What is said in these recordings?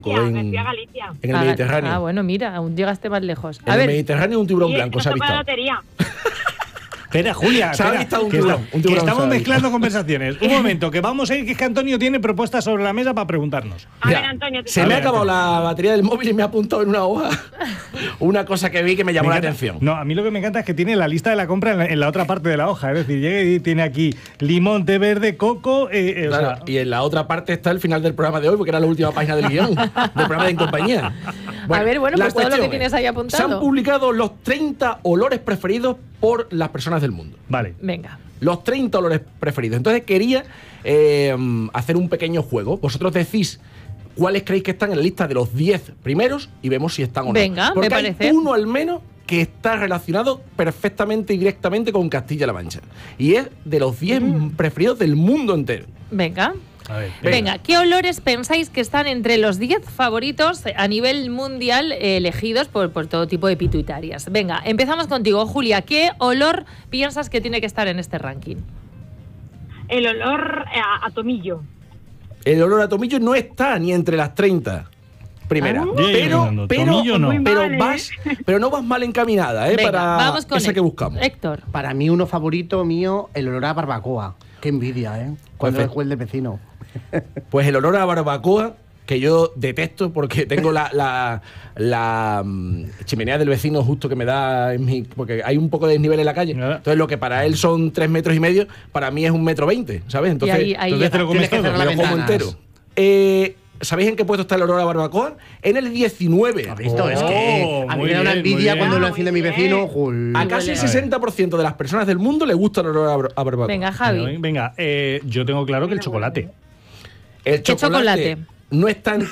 Me fui a Galicia. En el Mediterráneo. Ah, bueno, mira, aún llegaste más lejos. En el Mediterráneo un tiburón blanco, se ha visto. visto. Espera, Julia, Se ha visto un tiburón, que estamos mezclando conversaciones. Un momento, que vamos a ir, que es que Antonio tiene propuestas sobre la mesa para preguntarnos. A ver, Antonio. Se me ha acabado la batería del móvil y me ha apuntado en una hoja una cosa que vi que me llamó la atención. No, a mí lo que me encanta es que tiene la lista de la compra en la otra parte de la hoja. Es decir, llega y tiene aquí limón, té verde, coco. Claro, o sea, y en la otra parte está el final del programa de hoy, porque era la última página del guión del programa de En Compañía. A ver, bueno, la pues todo lo que cuestión tienes ahí apuntado. Se han publicado los 30 olores preferidos por las personas del mundo. Vale. Venga. Los 30 olores preferidos. Entonces quería hacer un pequeño juego. Vosotros decís cuáles creéis que están en la lista de los 10 primeros y vemos si están o no. Venga, porque me hay parece. uno al menos que está relacionado perfectamente y directamente con Castilla-La Mancha. Y es de los 10 preferidos del mundo entero. Venga. A ver, Venga, ¿qué olores pensáis que están entre los 10 favoritos a nivel mundial elegidos por todo tipo de pituitarias? Venga, empezamos contigo, Julia. ¿Qué olor piensas que tiene que estar en este ranking? El olor a tomillo. El olor a tomillo no está ni entre las 30 primeras. Tomillo no. Pero no vas mal encaminada, Venga, para vamos con esa que buscamos. Héctor. Para mí, uno favorito mío, el olor a barbacoa. Qué envidia, ¿eh? Cuando Perfecto. es el del vecino. Pues el olor a barbacoa, que yo detesto porque tengo la chimenea del vecino justo que me da porque hay un poco de desnivel en la calle. Entonces lo que para él son 3,5 metros, para mí es 1,20 m, ¿sabes? Entonces, ahí te lo comes todo. me lo como entero. ¿Sabéis en qué puesto está el olor a barbacoa? En el 19. ¿Has visto? Es que a mí me da una envidia cuando lo enciende mi vecino. A casi el 60% de las personas del mundo le gusta el olor a barbacoa. Venga, Javi. Venga, yo tengo claro que el chocolate. El ¿Qué chocolate? No es tan...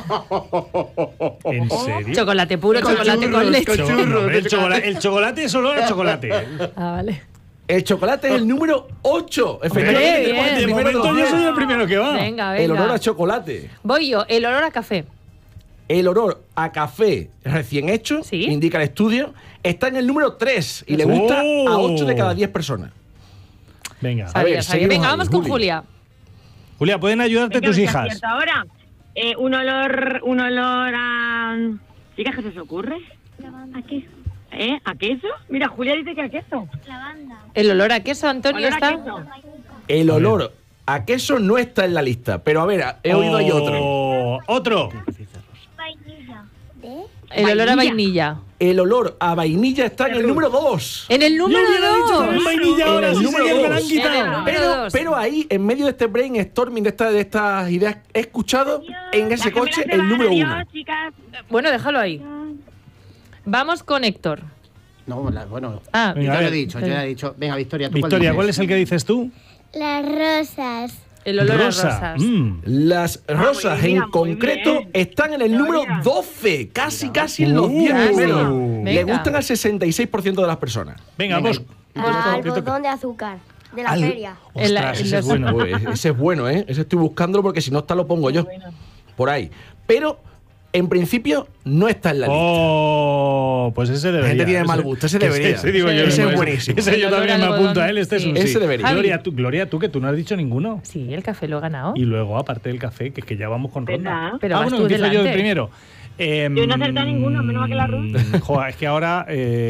¿En serio? Chocolate puro, chocolate con leche. El chocolate es olor a chocolate. Ah, vale. El chocolate es el número 8. Efectivamente. Bien. De Primero momento de yo los soy 10. el primero que va. Venga. El olor a chocolate. Voy yo, el olor a café. El olor a café recién hecho, Sí. indica el estudio, está en el número 3 y le gusta a 8 de cada 10 personas. Venga. Sabía. seguimos Venga, ahí, vamos con Juli. Julia. Julia, ¿pueden ayudarte Venga, tus ¿qué hijas? acierto ahora? Un olor a... Chicas, ¿qué se os ocurre? ¿A queso? ¿A queso? Mira, Julia dice que a queso. Lavanda. El olor a queso, Antonio, Olor a está. queso. El olor a queso no está en la lista, pero a ver, he oído ahí otro. Otro. Vainilla. El olor a vainilla. El olor a vainilla está en el número 2. En el número Yo hubiera dicho 2. también vainilla ahora, el sí, número señor, me la han 2. quitado. Número dos. Pero ahí, en medio de este brainstorming, de estas ideas, he escuchado en ese Las coche gemelas se el van, número adiós, 1. chicas. Bueno, déjalo ahí. Vamos con Héctor. No, bueno. Ah, Venga, Yo a lo he ver. dicho, yo ya he dicho. Venga, Victoria, ¿tú Victoria, cuál ¿cuál dices? es el que dices tú? Las rosas. el olor Rosa. a rosas. Las rosas muy bien, en concreto muy bien. están en el número Victoria. 12, casi en los 10 casi. primeros. Venga. Le gustan al 66% de las personas. Venga, vos. Algodón de azúcar. De la feria. Ostras, ese es bueno. Pues ese es bueno, ¿eh? Ese estoy buscándolo porque si no está lo pongo yo. Por ahí. Pero, en principio, no está en la lista. Oh, pues ese debería. La gente tiene mal gusto, ese debería. Ese digo yo, Ese mismo, es buenísimo. Ese yo El olor también a me apunto algodón, a él, este es sí. un Ese sí. debería. Gloria, tú que tú no has dicho ninguno. Sí, el café lo he ganado. Y luego, aparte del café, que es que ya vamos con ronda. ¿Verdad? Pero vas bueno, tú empiezo yo delante. el primero. Yo no he acertado ninguno, menos mal que la ronda. Joder, es que ahora...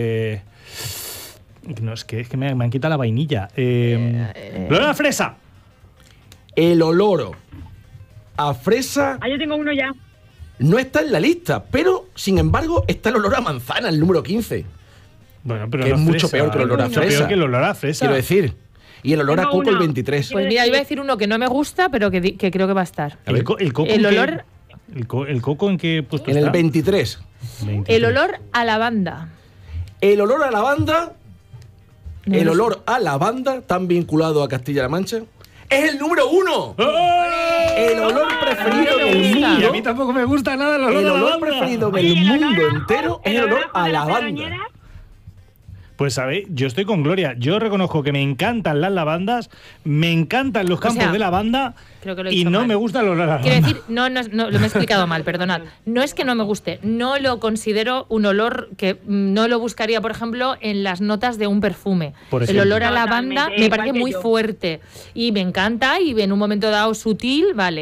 no, es que me han quitado la vainilla. ¡Olor a fresa! El olor a fresa Ah, yo tengo uno ya. no está en la lista, pero, sin embargo, está el olor a manzana, el número 15. Bueno, pero Que no es mucho fresa. peor que el olor a Mucho fresa. peor que el olor a fresa. Quiero decir. Y el olor a Tengo coco, el uno. 23. Pues mira, iba a decir uno que no me gusta, pero que creo que va a estar. El coco El en qué- olor- ¿El coco en qué puesto En está? el 23. 23. El olor a lavanda. El olor a lavanda, No el lo sé. olor a lavanda, tan vinculado a Castilla-La Mancha, es el número 1. El olor preferido me del gusta. Y a mundo. mí tampoco me gusta nada el olor El a olor lavanda. preferido del Oye, el olor mundo a- entero es el olor a de las lavanda. peroñeras. Pues sabéis, yo estoy con Gloria. Yo reconozco que me encantan las lavandas, me encantan los campos sea, de lavanda creo que lo he y dicho no mal. me gusta el olor a lavanda. Quiero decir, no, lo me he explicado mal, perdonad. No es que no me guste, no lo considero un olor que no lo buscaría, por ejemplo, en las notas de un perfume. Por El ejemplo. olor a lavanda Totalmente, me igual parece que muy yo. fuerte y me encanta y en un momento dado sutil, vale.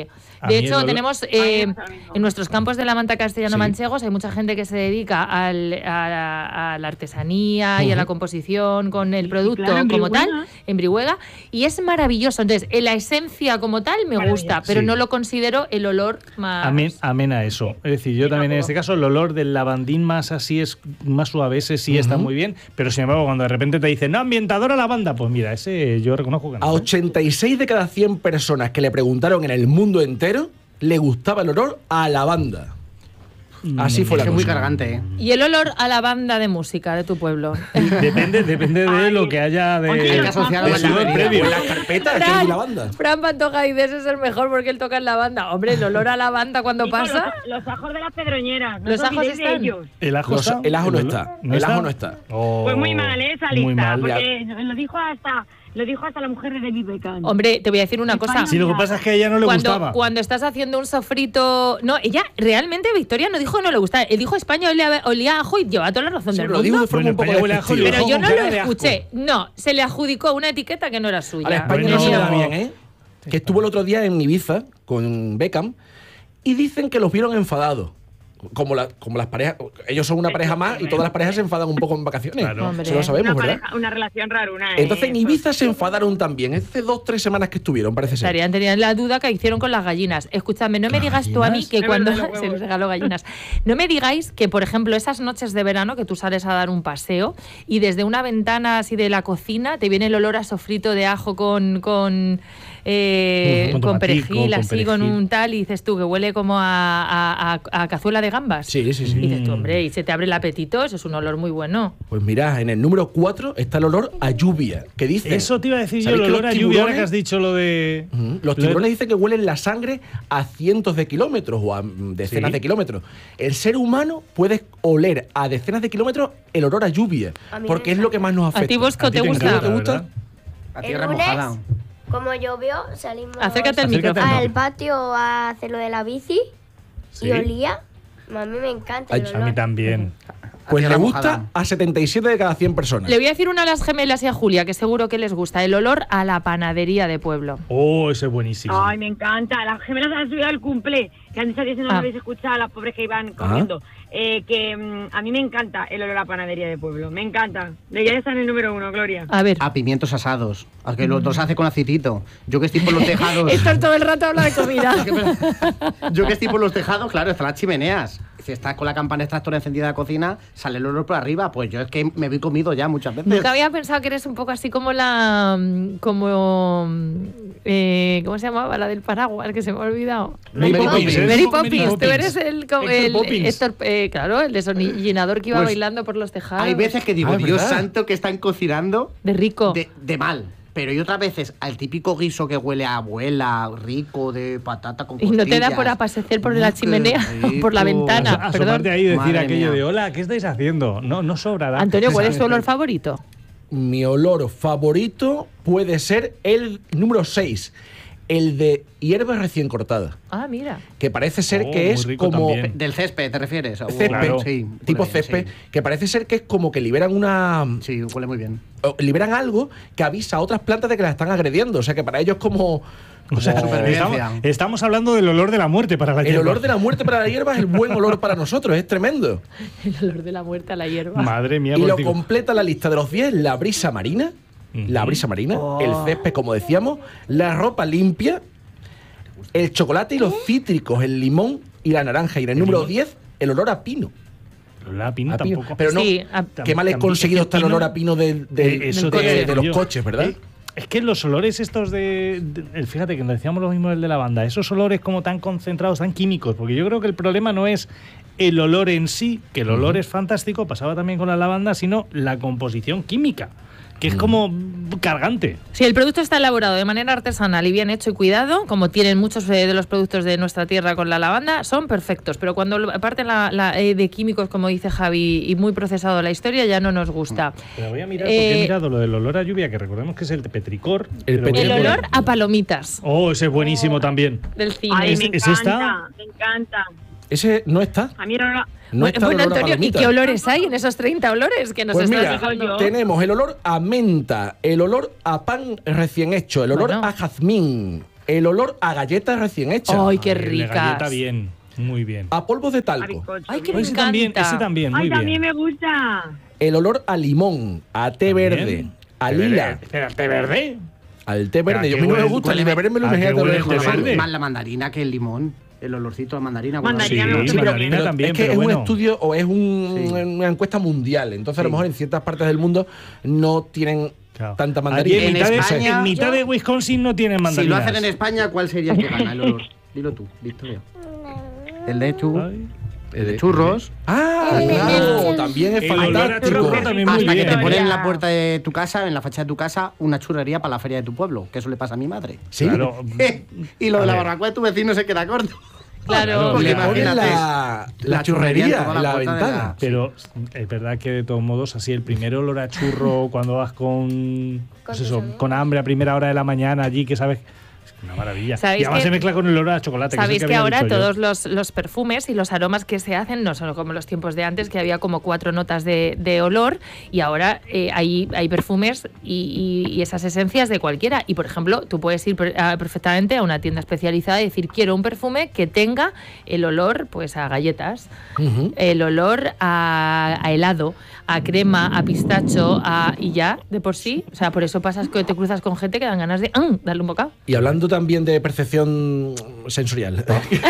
De mí hecho, el olor- tenemos en nuestros campos de la manta castellano-manchegos hay mucha gente que se dedica a la artesanía y a la composición con el producto claro, en como tal, Brihuega. en Brihuega, y es maravilloso. Entonces, en la esencia como tal me gusta, pero Sí. no lo considero el olor más... Amena eso. Es decir, yo también en este caso el olor del lavandín más así es más suave, ese sí está muy bien, pero sin embargo cuando de repente te dicen, no, ambientador a lavanda, pues mira, ese yo reconozco que no. A 86 de cada 100 personas que le preguntaron en el mundo entero le gustaba el olor a lavanda. Así fue la Es cosa. muy cargante, ¿eh? Y el olor a la banda de música de tu pueblo. Depende de lo que haya de, Oye, que asociarlo de a la sudor bebida. previo. O en la carpeta, que es lavanda. Fran Pantoja dice, ese es el mejor porque él toca en la banda. Hombre, el olor a la banda cuando Chicos, pasa... Los ajos de las pedroñeras. No Los os ajos olvidéis de están. ellos. ¿El ajo está? El ajo no olor? está. El ajo no está. Oh, Pues muy mal esa lista, muy mal. porque lo dijo hasta la mujer de David Beckham. Hombre, te voy a decir una cosa. Sí, lo que pasa es que a ella no le gustaba. Cuando estás haciendo un sofrito... No, ella realmente, Victoria, no dijo que no le gustaba. Él dijo España olía a ajo y lleva toda la razón Sí, del lo dijo de mundo. forma un poco España huele a ajo y despectiva. Pero ojo yo con no cara lo de asco. escuché. No, se le adjudicó una etiqueta que no era suya. A la España Bueno, no se le da no. bien, ¿eh? Que estuvo el otro día en Ibiza con Beckham y dicen que los vieron enfadados. Como las parejas, ellos son una pareja más y todas las parejas se enfadan un poco en vacaciones. Claro. Hombre. Eso lo sabemos, una, ¿verdad? pareja, una relación raruna. Entonces en Eso. Ibiza se enfadaron también. Hace 2-3 semanas que estuvieron, parece ser. Tenían la duda que hicieron con las gallinas. Escúchame, no me digas tú a mí ¿Gallinas? que Es cuando verdad, los se huevos. les regaló gallinas. No me digáis que, por ejemplo, esas noches de verano que tú sales a dar un paseo y desde una ventana así de la cocina te viene el olor a sofrito de ajo con tomatico, perejil, con así, con perejil. un tal, y dices tú que huele como a cazuela de gambas. Sí. Y dices tú, hombre, y se te abre el apetito, eso es un olor muy bueno. Pues mira, en el número 4 está el olor a lluvia. Que dice. Eso te iba a decir yo, ¿sabéis el que olor los a lluvia ahora tiburones- que has dicho lo de... Los tiburones dicen que huelen la sangre a cientos de kilómetros o a decenas Sí. de kilómetros. El ser humano puede oler a decenas de kilómetros el olor a lluvia, A mí porque me es lo que más nos afecta. ¿A ti, Bosco, A ti te te gusta? encanta, ¿Te gusta? ¿verdad? A El tierra lunes, mojada. como llovió, salimos Acércate al Acércate micrófono. al patio a hacer lo de la bici Sí. y olía. A mí me encanta el Ay, A olor. mí también. Pues tierra le gusta mojada. a 77 de cada 100 personas. Le voy a decir una a las gemelas y a Julia, que seguro que les gusta, el olor a la panadería de pueblo. Oh, ese es buenísimo. Ay, me encanta. Las gemelas han subido al cumple. Que han dicho que si no Ah. lo habéis escuchado, las pobres que iban comiendo. A mí me encanta el olor a panadería de pueblo. Me encanta. De ya está en el número 1, Gloria. A ver. A pimientos asados. A que los dos hace con aceitito. Yo que estoy por los tejados. Esto es todo el rato habla de comida. Yo que estoy por los tejados, claro, están las chimeneas. Si estás con la campana extractora encendida en la cocina, sale el olor por arriba. Pues yo es que me voy comido ya muchas veces. Nunca había pensado que eres un poco así como ¿cómo se llamaba? La del paraguas, que se me ha olvidado. Mary Poppins. Mary Poppins. Tú eres el Héctor Poppins. claro, el desollinador que iba Pues, bailando por los tejados. Hay veces que digo, Ah, Dios ¿verdad? santo, que están cocinando De rico. de mal. Pero hay otras veces al típico guiso que huele a abuela, rico, de patata con Y no te da costillas. por apasecer por la Qué chimenea o por la rico. ventana. Asomarte Perdón. ahí y decir Madre aquello mía. de hola, ¿qué estáis haciendo? No sobrará. Antonio, ¿cuál es tu olor favorito? Mi olor favorito puede ser el número 6, el de hierbas recién cortadas. Ah, mira. Que parece ser Oh, que muy es rico como también. Del césped, ¿te refieres? césped, Claro. Sí, tipo huele bien, césped, que parece ser que es como que liberan Sí, huele muy bien. liberan algo que avisa a otras plantas de que las están agrediendo. O sea que para ellos es como. O sea, supervivencia. estamos hablando del olor de la muerte para la El hierba. olor de la muerte para la hierba es el buen olor para nosotros, es tremendo. El olor de la muerte a la hierba. Madre mía, Y pues lo digo, completa la lista de los 10, la brisa marina, la brisa marina, el césped, como decíamos, la ropa limpia, el chocolate y los cítricos, el limón y la naranja. Y en el número 10, el olor a pino. la pino A pino. tampoco. Pero no, Sí, qué mal he También conseguido es que hasta el pino- olor a pino Eso del te- de los yo- coches, ¿verdad? Es que los olores estos fíjate que decíamos lo mismo del de la banda, esos olores como tan concentrados, tan químicos, porque yo creo que el problema no es el olor en sí, que el olor es fantástico, pasaba también con la lavanda, sino la composición química, que es como cargante. Si el producto está elaborado de manera artesanal y bien hecho y cuidado, como tienen muchos de los productos de nuestra tierra con la lavanda, son perfectos. Pero cuando parten de químicos, como dice Javi, y muy procesado la historia, ya no nos gusta. Pero voy a mirar, porque he mirado lo del olor a lluvia, que recordemos que es el de petricor. El pero- petricor. El olor a palomitas Oh, ese es buenísimo también. del cine. Ay, me ¿Es esta? encanta, me encanta. Ese no está. A mí era No está el Bueno, olor a Antonio, ¿y palomita. qué olores hay en esos 30 olores que nos Pues estás mira, dejando? tenemos el olor a menta, el olor a pan recién hecho, el olor Bueno. a jazmín, El olor a galletas recién hechas. ¡Ay, qué El de ricas! galleta bien, muy bien. A polvos de A talco. bizcocho. ¡Ay, que me Ese también, encanta! ese también, muy Ay, bien. también me gusta. El olor a limón, a té También. verde, a ¿Té lila. verde? Espera, ¿té verde? Al té verde. ¿A Yo a qué mí no me huele? gusta el Huele- té verde, me lo ¿a qué imagino huele también el con té sangre. verde? Más la mandarina que el limón. El olorcito de mandarina. cuando- Mandarina Sí, no. Sí, pero, mandarina también, es que pero es bueno. un estudio o es una encuesta mundial. Entonces, a lo Sí. mejor en ciertas partes del mundo no tienen Claro. tanta Allí mandarina. en En mitad, España- en mitad de Wisconsin no tienen Si mandarinas. lo hacen en España, ¿cuál sería el que gana el olor? Dilo tú, Victoria. El de Ay. churros. Ah, claro, también es El olor a fantástico. churro también muy Hasta que bien. te ponen en la Ya. puerta de tu casa, en la fachada de tu casa, una churrería para la feria de tu pueblo, que eso le pasa a mi madre. Sí. Claro. Y lo de A la ver. barbacoa de tu vecino se queda corto. Claro. Porque Le ponen imagínate, la churrería en toda en la puerta de ventana. Pero es verdad que de todos modos, así el primer olor a churro cuando vas con, pues tus eso, amigos. con hambre a primera hora de la mañana allí, que sabes, es una maravilla. ¿Sabéis Y además que- se mezcla con el olor a chocolate. Sabéis es el que había ahora dicho yo. todos los perfumes y los aromas que se hacen no son como los tiempos de antes, que había como 4 notas de olor, y ahora hay perfumes y esas esencias de cualquiera. Y por ejemplo, tú puedes ir perfectamente a una tienda especializada y decir, quiero un perfume que tenga el olor pues a galletas, Ujú. el olor a helado, a crema, a pistacho, y ya, de por sí. O sea, por eso pasas que te cruzas con gente que dan ganas de darle un bocado. Y hablando también de percepción sensorial,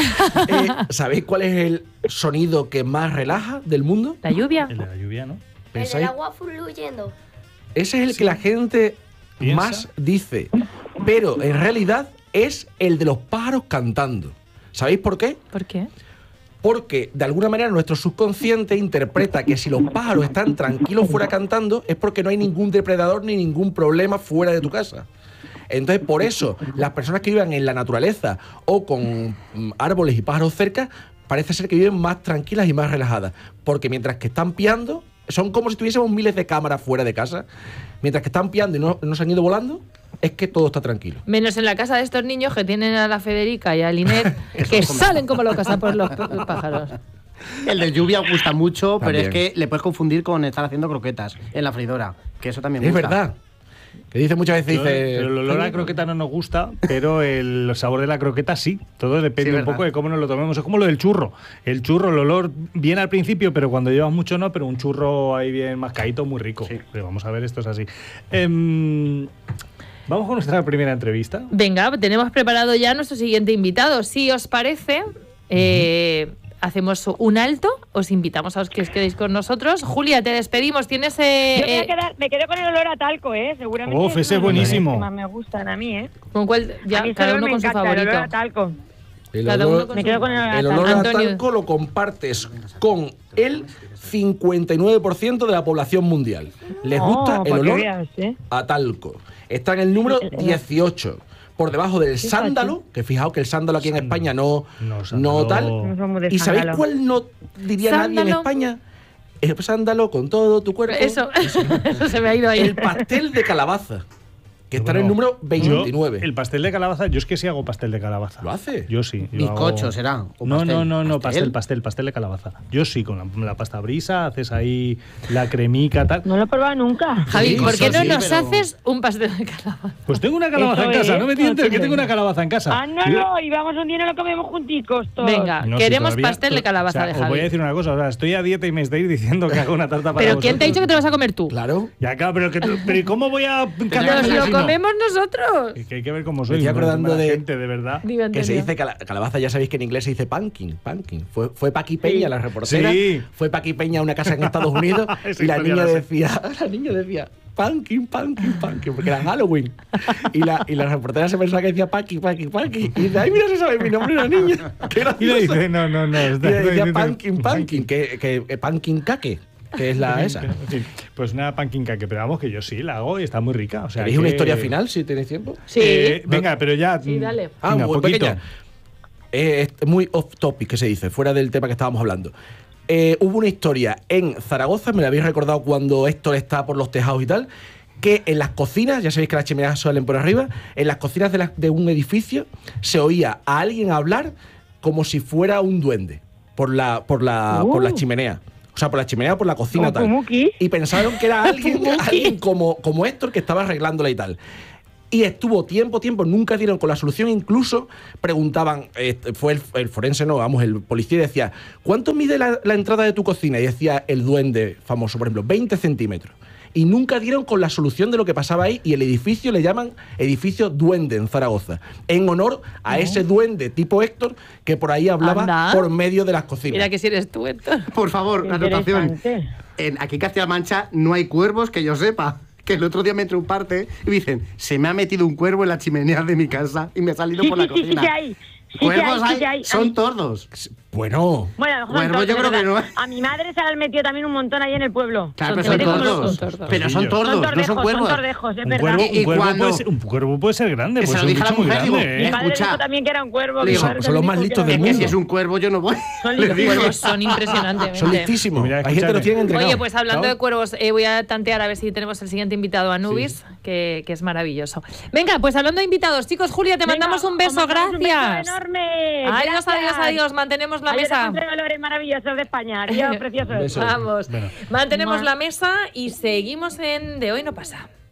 ¿sabéis cuál es el sonido que más relaja del mundo? La lluvia. El de la lluvia, ¿no? El ¿Pensáis? del agua fluyendo. Ese es el que la gente ¿Piensa? más dice, pero en realidad es el de los pájaros cantando. ¿Sabéis por qué? ¿Por qué? Porque de alguna manera nuestro subconsciente interpreta que si los pájaros están tranquilos fuera cantando es porque no hay ningún depredador ni ningún problema fuera de tu casa. Entonces, por eso, las personas que vivan en la naturaleza o con árboles y pájaros cerca, parece ser que viven más tranquilas y más relajadas. Porque mientras que están piando, son como si tuviésemos miles de cámaras fuera de casa. Mientras que están piando y no se han ido volando, es que todo está tranquilo. Menos en la casa de estos niños que tienen a la Federica y a Linet, que salen como locas a por los pájaros. El de lluvia gusta mucho, pero También. es que le puedes confundir con estar haciendo croquetas en la freidora, que eso también Es gusta. verdad. Que dice muchas veces, dice... Pero el olor a croqueta no nos gusta, pero el sabor de la croqueta sí. Todo depende Sí, un verdad. poco de cómo nos lo tomemos. Es como lo del churro. El churro, el olor viene al principio, pero cuando llevas mucho no, pero un churro ahí bien mascadito, muy rico. Sí. Pero vamos a ver, esto es así. Vamos con nuestra primera entrevista. Venga, tenemos preparado ya nuestro siguiente invitado. Si os parece, hacemos un alto, os invitamos a los que os quedéis con nosotros. Julia, te despedimos. Tienes... Me quedo con el olor a talco, seguramente. Uf, ese es uno de los buenísimo. que más me gustan a mí, ¿con cuál? Ya, a mí ese cada olor uno me con su encanta, el olor a favorito. talco. El Cada olor, uno con Me su- quedo con el olor a el talco. olor a Antonio. talco lo compartes con el 59% de la población mundial. Les gusta el para que olor veas, a talco. Está en el número 18. Por debajo del sándalo, que fijaos que el sándalo aquí en Sándalo. España no sándalo. tal. No somos de ¿Y sabéis sándalo. cuál no diría nadie en Sándalo. España? El sándalo con todo tu cuerpo. Eso, eso se me ha ido ahí. El pastel de calabaza, que está en el Bueno, número 29. Yo, el pastel de calabaza, yo es que sí hago pastel de calabaza. ¿Lo hace? Yo sí. yo Bizcocho hago- será. o No, pastel. no, pastel de calabaza. Yo sí, con la pasta brisa, haces ahí la cremica, tal. No lo he probado nunca. Javi, Sí, ¿por qué eso no sí, nos pero- haces un pastel de calabaza? Pues tengo una calabaza Eso en casa, es, no me tientes, que eso tengo es. una calabaza en casa. Ah, no, y vamos un día y no lo comemos junticos todos. Venga, No, sí, queremos todavía- pastel de calabaza o sea, de Os Javi. voy a decir una cosa, o sea, estoy a dieta y me estáis diciendo que hago una tarta para ¿Pero quién te ha dicho que te lo vas a comer tú? Claro. Ya, claro, pero ¿y cómo voy a Nos cambiármela lo si no? comemos nosotros. Que hay que ver cómo soy. Me estoy acordando mala de- gente, de verdad. Digo, Que se Antonio. dice calabaza, ya sabéis que en inglés se dice pumpkin. Fue Paqui Peña, la reportera. Sí. Fue Paqui Peña a una casa en Estados Unidos Esa y la historia niña la sé. decía, pumpkin, porque era Halloween. Y la reportera se pensaba que decía Paqui. Y dice, ay, mira, se sabe mi nombre, una niña. Qué Y le gracioso. dice, no. Y le decía pumpkin, que pumpkin cake, que es la esa. En fin, pues una pumpkin cake, pero vamos que yo sí la hago y está muy rica. O sea, ¿Queréis una que- historia final, si tenéis tiempo? Sí. Venga, pero ya. Sí, dale. Venga, muy poquito. pequeña. Es muy off topic, que se dice, fuera del tema que estábamos hablando. Hubo una historia en Zaragoza, me la habéis recordado cuando Héctor está por los tejados y tal, que en las cocinas, ya sabéis que las chimeneas salen por arriba, en las cocinas de un edificio se oía a alguien hablar como si fuera un duende por la chimenea. O sea, por la chimenea o por la cocina Como tal. Pumuki. Y pensaron que era alguien como Héctor que estaba arreglándola y tal. Y estuvo tiempo, nunca dieron con la solución. Incluso preguntaban, fue el forense, no, vamos, el policía decía, ¿cuánto mide la entrada de tu cocina? Y decía el duende famoso, por ejemplo, 20 centímetros. Y nunca dieron con la solución de lo que pasaba ahí, y el edificio le llaman edificio Duende en Zaragoza, en honor a ese duende tipo Héctor que por ahí hablaba por medio de las cocinas. Mira que si eres tú, Héctor. Por favor, anotación. Aquí en Castilla-La Mancha no hay cuervos que yo sepa. Que el otro día me entré un parte y me dicen, se me ha metido un cuervo en la chimenea de mi casa y me ha salido por la cocina. Sí, hay. Cuervos Sí, hay. Son tordos. Bueno, cuervos yo creo que no. A mi madre se le han metido también un montón ahí en el pueblo. Claro, pero son tordos. Pero son tordos, no son cuervos. Son tordejos, es verdad. Un cuervo puede ser grande, pues es un bicho muy grande. Mi madre dijo también que era un cuervo. Son los más listos del mundo. Que si es un cuervo yo no voy. Los cuervos son impresionantemente. Son listísimos. Mira, hay gente que lo tiene entrenado. Oye, pues hablando de cuervos, voy a tantear a ver si tenemos el siguiente invitado, Anubis, que es maravilloso. Venga, pues hablando de invitados, chicos, Julia, te mandamos un beso, gracias. Un beso enorme. Adiós, mantenemos la mesa. Olores maravillosos de España. Adiós, preciosos. Vamos, mantenemos la mesa y seguimos en De Hoy No Pasa.